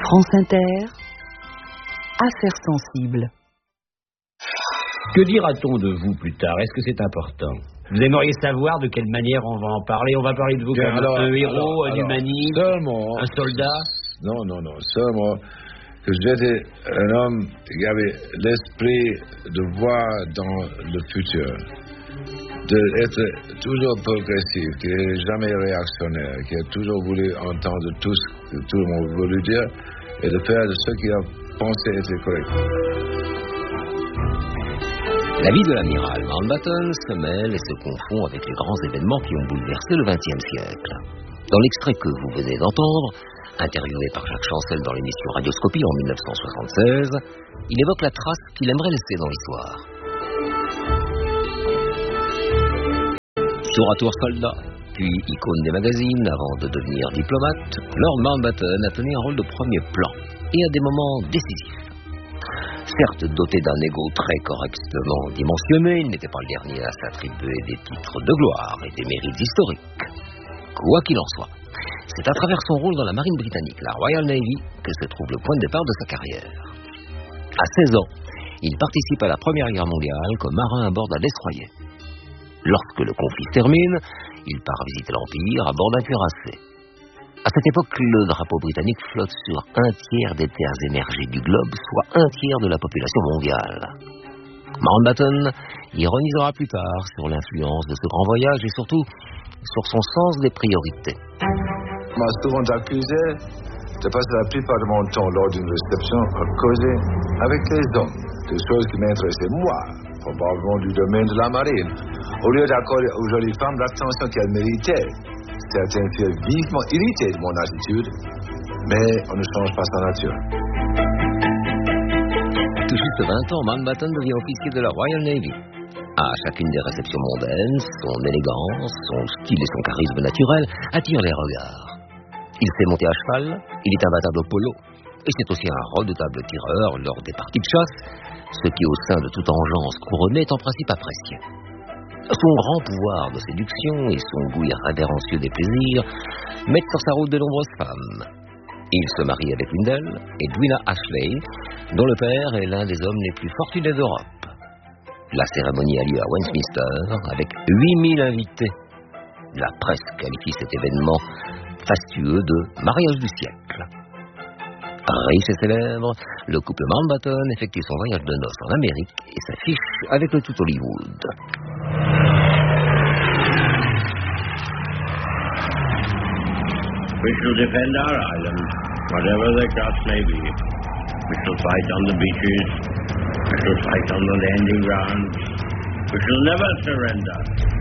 France Inter, Affaires sensibles. Que dira-t-on de vous plus tard? Est-ce que c'est important? Vous aimeriez savoir de quelle manière on va en parler? On va parler de vous comme un héros, un humaniste, un soldat? Non. Seulement que j'étais un homme qui avait l'esprit de voir dans le futur, d'être toujours progressif, qui n'est jamais réactionnaire, qui a toujours voulu entendre tout ce que tout le monde voulu dire et de faire de ce qu'il a pensé était correct. La vie de l'amiral Mountbatten se mêle et se confond avec les grands événements qui ont bouleversé le XXe siècle. Dans l'extrait que vous venez d'entendre, interviewé par Jacques Chancel dans l'émission Radioscopie en 1976, il évoque la trace qu'il aimerait laisser dans l'histoire. Tour à tour soldat, puis icône des magazines avant de devenir diplomate, Lord Mountbatten a tenu un rôle de premier plan et à des moments décisifs. Certes doté d'un ego très correctement dimensionné, il n'était pas le dernier à s'attribuer des titres de gloire et des mérites historiques. Quoi qu'il en soit, c'est à travers son rôle dans la marine britannique, la Royal Navy, que se trouve le point de départ de sa carrière. À 16 ans, il participe à la Première Guerre mondiale comme marin à bord d'un destroyer. Lorsque le conflit se termine, il part visiter l'Empire à bord d'un cuirassé. À cette époque, le drapeau britannique flotte sur un tiers des terres émergées du globe, soit un tiers de la population mondiale. Mountbatten ironisera plus tard sur l'influence de ce grand voyage et surtout sur son sens des priorités. On m'a souvent accusé de passer la plupart de mon temps lors d'une réception à causer avec les hommes, des choses qui m'intéressaient moi, probablement du domaine de la marine, au lieu d'accorder aux jolies femmes l'attention qu'elles méritaient. Certains furent vivement irrités de mon attitude, mais on ne change pas sa nature. Tout juste 20 ans, Mountbatten devient officier de la Royal Navy. À chacune des réceptions mondaines, son élégance, son style et son charisme naturel attirent les regards. Il sait monter à cheval, il est imbattable au polo, et c'est aussi un redoutable tireur lors des parties de chasse, ce qui au sein de toute engeance couronnée est en principe apprécié. Son grand pouvoir de séduction et son goût irrévérencieux des plaisirs mettent sur sa route de nombreuses femmes. Il se marie avec l'une d'elles, Edwina Ashley, dont le père est l'un des hommes les plus fortunés d'Europe. La cérémonie a lieu à Westminster avec 8000 invités. La presse qualifie cet événement fastueux de mariage du siècle. Riche et célèbre, le couple Mountbatten effectue son voyage de noces en Amérique et s'affiche avec le tout Hollywood. We shall defend our island, whatever the cost may be. We shall fight on the beaches. We shall fight on the landing grounds. We shall never surrender.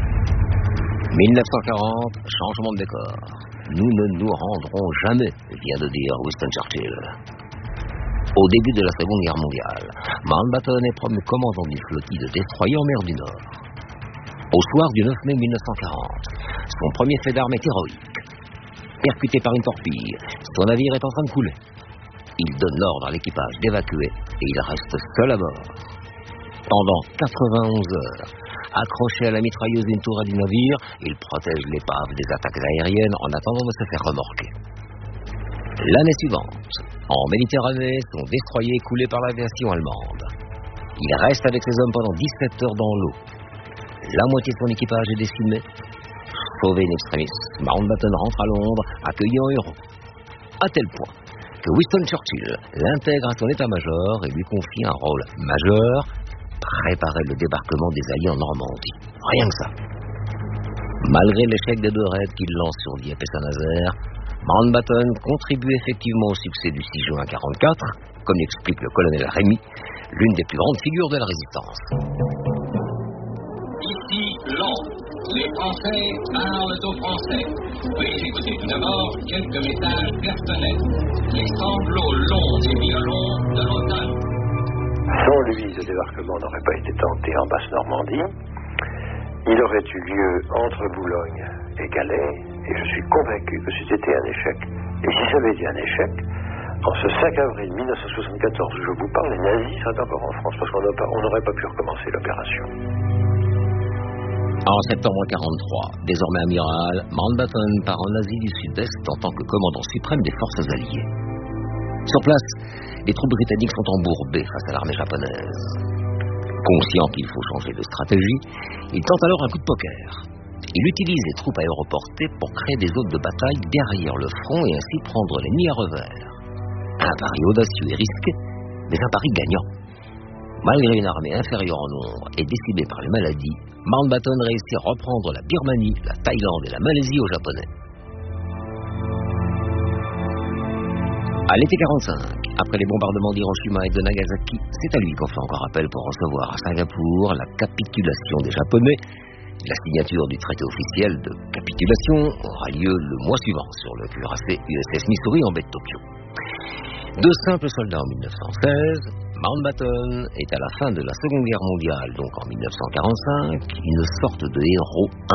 1940, changement de décor. Nous ne nous rendrons jamais, vient de dire Winston Churchill. Au début de la Seconde Guerre mondiale, Mountbatten est promu commandant d'une flottille de destroyers en mer du Nord. Au soir du 9 mai 1940, son premier fait d'armes est héroïque. Percuté par une torpille, son navire est en train de couler. Il donne l'ordre à l'équipage d'évacuer et il reste seul à bord. Pendant 91 heures, accroché à la mitrailleuse d'une tourelle du navire, il protège l'épave des attaques aériennes en attendant de se faire remorquer. L'année suivante, en Méditerranée, son destroyer est coulé par l'aviation allemande. Il reste avec ses hommes pendant 17 heures dans l'eau. La moitié de son équipage est décimé. Sauvé in extremis, Mountbatten rentre à Londres, accueilli en héros. À tel point que Winston Churchill l'intègre à son état-major et lui confie un rôle majeur, préparer le débarquement des Alliés en Normandie. Rien que ça. Malgré l'échec des deux raids qu'il lance sur Dieppe et Saint-Nazaire, Mountbatten contribue effectivement au succès du 6 juin 1944, comme l'explique le colonel Rémy, l'une des plus grandes figures de la résistance. Ici, Londres. Les Français parlent aux Français. Veuillez écouter tout d'abord quelques messages personnels. Les sanglots longs des violons de l'automne. Sans lui, le débarquement n'aurait pas été tenté en Basse-Normandie. Il aurait eu lieu entre Boulogne et Calais, et je suis convaincu que c'était un échec. Et si ça avait été un échec, en ce 5 avril 1974 où je vous parle, les nazis seraient encore en France, parce qu'on n'aurait pas pu recommencer l'opération. En septembre 1943, désormais amiral, Mountbatten part en Asie du Sud-Est en tant que commandant suprême des forces alliées. Sur place, les troupes britanniques sont embourbées face à l'armée japonaise. Conscient qu'il faut changer de stratégie, il tente alors un coup de poker. Il utilise les troupes aéroportées pour créer des zones de bataille derrière le front et ainsi prendre l'ennemi à revers. Un pari audacieux et risqué, mais un pari gagnant. Malgré une armée inférieure en nombre et décimée par les maladies, Mountbatten réussit à reprendre la Birmanie, la Thaïlande et la Malaisie aux Japonais. À l'été 45, après les bombardements d'Hiroshima et de Nagasaki, c'est à lui qu'on fait encore appel pour recevoir à Singapour la capitulation des Japonais. La signature du traité officiel de capitulation aura lieu le mois suivant sur le cuirassé USS Missouri en baie de Tokyo. De simples soldats en 1916, Mountbatten est à la fin de la Seconde Guerre mondiale, donc en 1945, une sorte de héros